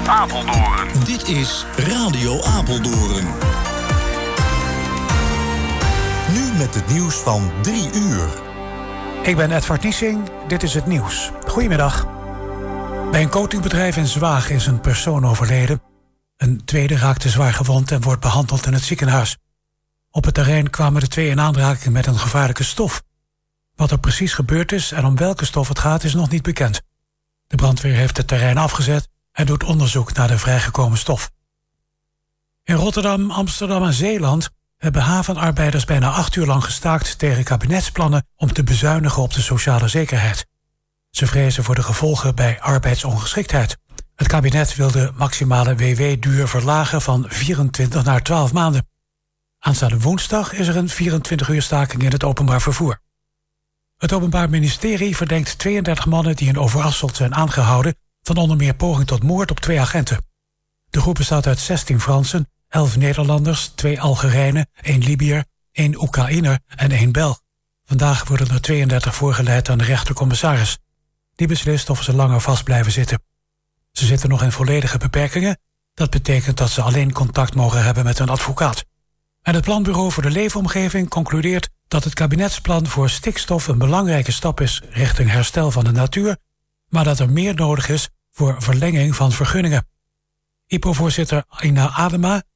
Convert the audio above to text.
Apeldoorn. Dit is Radio Apeldoorn. Nu met het nieuws van 3 uur. Ik ben Edvard Niesing, dit is het nieuws. Goedemiddag. Bij een coatingbedrijf in Zwaag is een persoon overleden. Een tweede raakte zwaar gewond en wordt behandeld in het ziekenhuis. Op het terrein kwamen de twee in aanraking met een gevaarlijke stof. Wat er precies gebeurd is en om welke stof het gaat is nog niet bekend. De brandweer heeft het terrein afgezet en doet onderzoek naar de vrijgekomen stof. In Rotterdam, Amsterdam en Zeeland hebben havenarbeiders bijna 8 uur lang gestaakt tegen kabinetsplannen om te bezuinigen op de sociale zekerheid. Ze vrezen voor de gevolgen bij arbeidsongeschiktheid. Het kabinet wil de maximale WW-duur verlagen van 24 naar 12 maanden. Aanstaande woensdag is er een 24-uur staking in het openbaar vervoer. Het Openbaar Ministerie verdenkt 32 mannen die in Overasselt zijn aangehouden van onder meer poging tot moord op 2 agenten. De groep bestaat uit 16 Fransen, 11 Nederlanders, 2 Algerijnen, 1 Libiër, 1 Oekraïner en 1 Belg. Vandaag worden er 32 voorgeleid aan de rechtercommissaris. Die beslist of ze langer vast blijven zitten. Ze zitten nog in volledige beperkingen. Dat betekent dat ze alleen contact mogen hebben met een advocaat. En het Planbureau voor de Leefomgeving concludeert dat het kabinetsplan voor stikstof een belangrijke stap is richting herstel van de natuur, maar dat er meer nodig is voor verlenging van vergunningen. IPO-voorzitter Ina Adema